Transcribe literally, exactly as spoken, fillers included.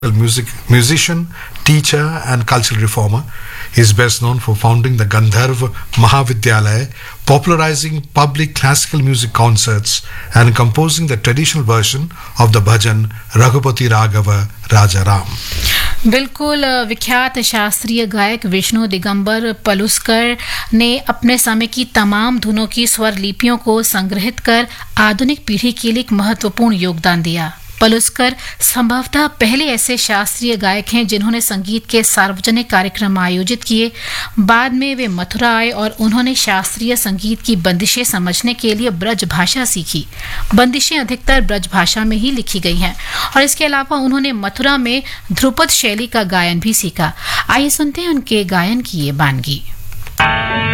music musician, teacher, and cultural reformer. He is best known for founding the Gandharva Mahavidyalaya, popularizing public classical music concerts, and composing the traditional version of the bhajan Raghupati Raghava Raja Ram. बिल्कुल विख्यात शास्त्रीय गायक विष्णु दिगंबर पलुस्कर ने अपने समय की तमाम धुनों की स्वर लिपियों को संग्रहित कर आधुनिक पीढ़ी के लिए एक महत्वपूर्ण योगदान दिया। पलुस्कर संभवतः पहले ऐसे शास्त्रीय गायक हैं जिन्होंने संगीत के सार्वजनिक कार्यक्रम आयोजित किए। बाद में वे मथुरा आए और उन्होंने शास्त्रीय संगीत की बंदिशें समझने के लिए ब्रज भाषा सीखी। बंदिशें अधिकतर ब्रज भाषा में ही लिखी गई हैं और इसके अलावा उन्होंने मथुरा में ध्रुपद शैली का गायन भी सीखा। आइए सुनते हैं उनके गायन की ये वानगी।